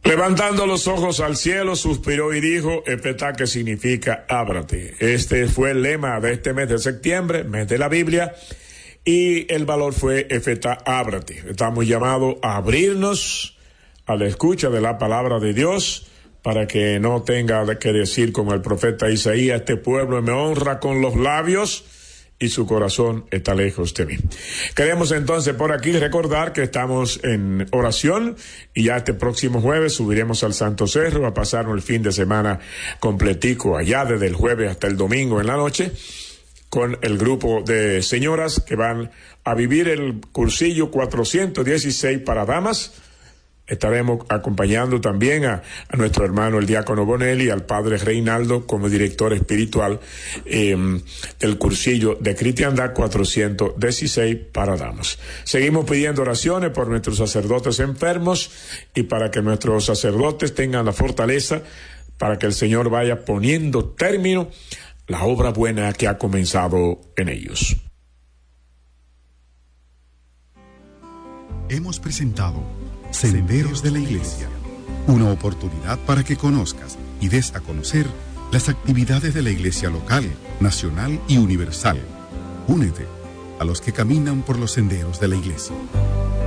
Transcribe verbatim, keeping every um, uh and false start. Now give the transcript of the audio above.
Levantando los ojos al cielo, suspiró y dijo, Efetá, que significa ábrate. Este fue el lema de este mes de septiembre, mes de la Biblia, y el valor fue Efetá, ábrate. Estamos llamados a abrirnos a la escucha de la palabra de Dios, para que no tenga que decir como el profeta Isaías, este pueblo me honra con los labios y su corazón está lejos de mí. Queremos entonces por aquí recordar que estamos en oración y ya este próximo jueves subiremos al Santo Cerro a pasarnos el fin de semana completico allá desde el jueves hasta el domingo en la noche con el grupo de señoras que van a vivir el cursillo cuatrocientos dieciséis para damas. Estaremos acompañando también a, a nuestro hermano el diácono Bonelli, al padre Reinaldo como director espiritual eh, del cursillo de Cristiandad cuatrocientos dieciséis para damas. Seguimos pidiendo oraciones por nuestros sacerdotes enfermos y para que nuestros sacerdotes tengan la fortaleza para que el Señor vaya poniendo término a la obra buena que ha comenzado en ellos. Hemos presentado Senderos de la Iglesia, una oportunidad para que conozcas y des a conocer las actividades de la Iglesia local, nacional y universal. Únete a los que caminan por los senderos de la Iglesia.